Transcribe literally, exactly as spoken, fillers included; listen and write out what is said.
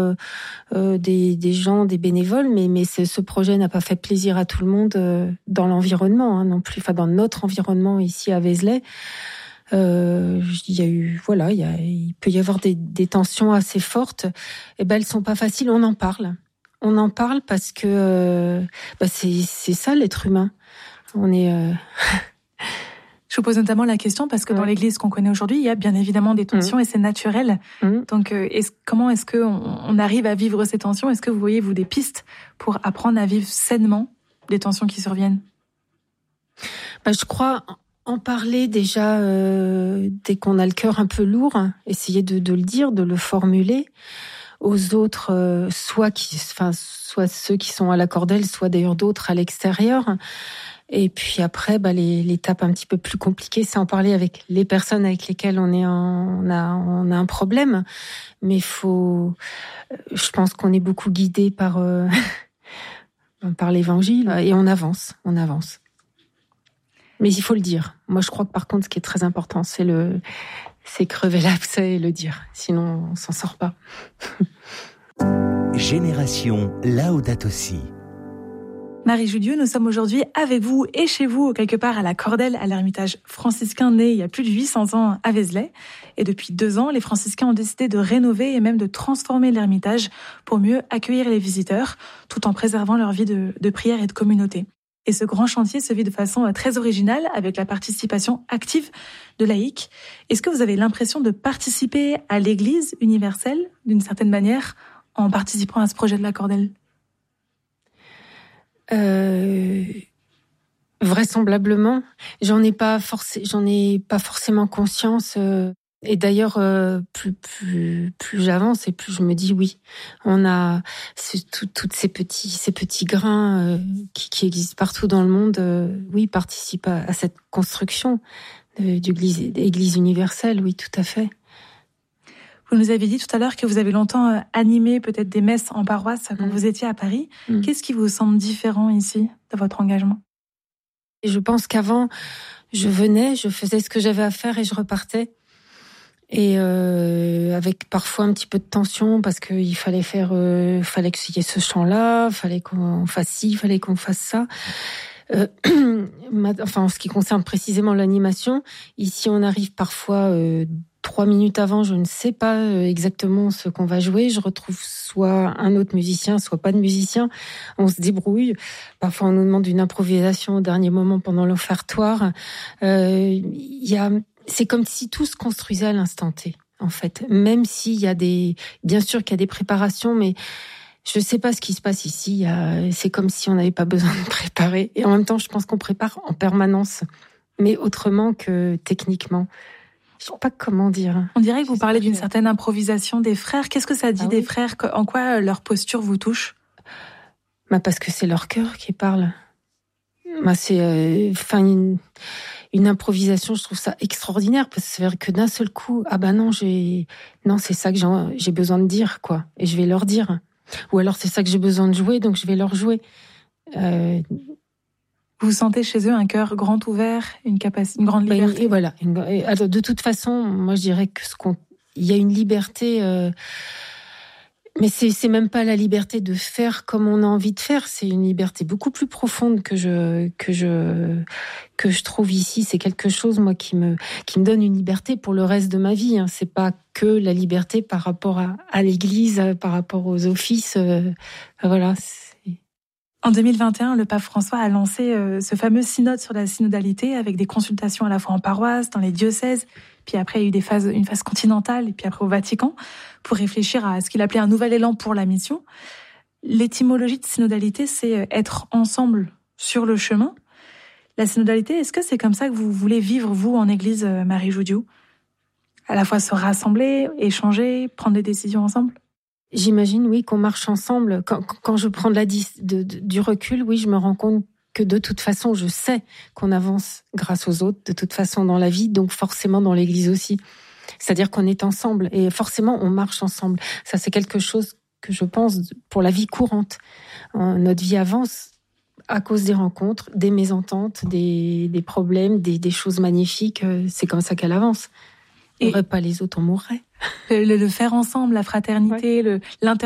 euh, euh, des, des gens, des bénévoles, mais, mais ce, ce projet n'a pas fait plaisir à tout le monde euh, dans l'environnement, hein, non plus, enfin dans notre environnement ici à Vézelay. Euh, il y a eu, voilà, il, y a, il peut y avoir des, des tensions assez fortes. Et ben, elles sont pas faciles. On en parle. On en parle parce que euh, bah c'est, c'est ça l'être humain. On est. Euh... Je vous pose notamment la question parce que ouais. dans l'Église qu'on connaît aujourd'hui, il y a bien évidemment des tensions mmh. et c'est naturel. Mmh. Donc, euh, est-ce, comment est-ce que on, on arrive à vivre ces tensions ? Est-ce que vous voyez vous des pistes pour apprendre à vivre sainement des tensions qui surviennent ? Bah, je crois. En parler déjà euh, dès qu'on a le cœur un peu lourd, essayer de, de le dire, de le formuler aux autres, euh, soit qui, enfin, soit ceux qui sont à la cordelle, soit d'ailleurs d'autres à l'extérieur. Et puis après, bah, les, l'étape un petit peu plus compliquée, c'est en parler avec les personnes avec lesquelles on est, en, on a, on a un problème. Mais il faut, je pense qu'on est beaucoup guidé par euh, par l'Évangile et on avance, on avance. Mais il faut le dire. Moi, je crois que par contre, ce qui est très important, c'est le, c'est crever l'abcès et le dire. Sinon, on s'en sort pas. Génération Laudato Si. Marie Judieu, nous sommes aujourd'hui avec vous et chez vous, quelque part à la Cordelle, à l'ermitage franciscain né il y a plus de huit cents ans à Vézelay. Et depuis deux ans, les franciscains ont décidé de rénover et même de transformer l'ermitage pour mieux accueillir les visiteurs, tout en préservant leur vie de, de prière et de communauté. Et ce grand chantier se vit de façon très originale avec la participation active de laïcs. Est-ce que vous avez l'impression de participer à l'Église universelle d'une certaine manière en participant à ce projet de la Cordelle ? euh, Vraisemblablement. J'en ai pas forcé, j'en ai pas forcément conscience. Euh... Et d'ailleurs, euh, plus plus plus j'avance et plus je me dis oui, on a toutes ces petits ces petits grains euh, qui, qui existent partout dans le monde. Euh, oui, participent à, à cette construction de, d'église, d'église universelle. Oui, tout à fait. Vous nous avez dit tout à l'heure que vous avez longtemps animé peut-être des messes en paroisse quand mmh. vous étiez à Paris. Mmh. Qu'est-ce qui vous semble différent ici de votre engagement ? Et je pense qu'avant, je venais, je faisais ce que j'avais à faire et je repartais. Et euh, avec parfois un petit peu de tension parce qu'il fallait faire, euh, fallait qu'il y ait ce chant-là, fallait qu'on fasse ci, fallait qu'on fasse ça. Euh, enfin, en ce qui concerne précisément l'animation, ici on arrive parfois euh, trois minutes avant, je ne sais pas exactement ce qu'on va jouer. Je retrouve soit un autre musicien, soit pas de musicien. On se débrouille. Parfois on nous demande une improvisation au dernier moment pendant l'offertoire. Euh, il y a C'est comme si tout se construisait à l'instant T, en fait. Même s'il y a des, bien sûr qu'il y a des préparations, mais je sais pas ce qui se passe ici. Il y a, c'est comme si on n'avait pas besoin de préparer. Et en même temps, je pense qu'on prépare en permanence, mais autrement que techniquement. Je sais pas comment dire. On dirait que vous parlez d'une certaine improvisation des frères. Qu'est-ce que ça dit ah des oui. frères ? En quoi leur posture vous touche ? Bah parce que c'est leur cœur qui parle. Bah c'est, enfin. Euh, une... Une improvisation, je trouve ça extraordinaire parce que c'est vrai que d'un seul coup, ah ben non, j'ai, non, c'est ça que j'ai, j'ai besoin de dire, quoi. Et je vais leur dire. Ou alors c'est ça que j'ai besoin de jouer, donc je vais leur jouer. Euh... Vous sentez chez eux un cœur grand ouvert, une capacité, une grande liberté. Ben, et voilà. Une, et, alors, de toute façon, moi je dirais que ce qu'on, il y a une liberté. Euh... Mais c'est, c'est même pas la liberté de faire comme on a envie de faire. C'est une liberté beaucoup plus profonde que je, que je, que je trouve ici. C'est quelque chose, moi, qui me, qui me donne une liberté pour le reste de ma vie. Hein. C'est pas que la liberté par rapport à, à l'église, par rapport aux offices. Euh, voilà. C'est... En deux mille vingt et un, le pape François a lancé euh, ce fameux synode sur la synodalité avec des consultations à la fois en paroisse, dans les diocèses. Puis après, il y a eu des phases, une phase continentale, et puis après au Vatican, pour réfléchir à ce qu'il appelait un nouvel élan pour la mission. L'étymologie de synodalité, c'est être ensemble sur le chemin. La synodalité, est-ce que c'est comme ça que vous voulez vivre, vous, en Église, Marie Judieu ? À la fois se rassembler, échanger, prendre des décisions ensemble ? J'imagine, oui, qu'on marche ensemble. Quand, quand je prends de la, de, de, du recul, oui, je me rends compte que de toute façon, je sais qu'on avance grâce aux autres, de toute façon dans la vie, donc forcément dans l'Église aussi. C'est-à-dire qu'on est ensemble et forcément on marche ensemble. Ça, c'est quelque chose que je pense pour la vie courante. Notre vie avance à cause des rencontres, des mésententes, des, des problèmes, des, des choses magnifiques. C'est comme ça qu'elle avance. On n'aurait pas les autres, on mourrait. Le, le faire ensemble, la fraternité, ouais. le, l'inter